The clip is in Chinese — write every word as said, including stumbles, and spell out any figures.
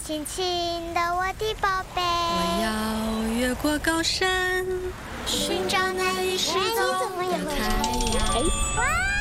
亲亲的我的宝贝。 我要越过高山，寻找那里失踪的太阳。 哇！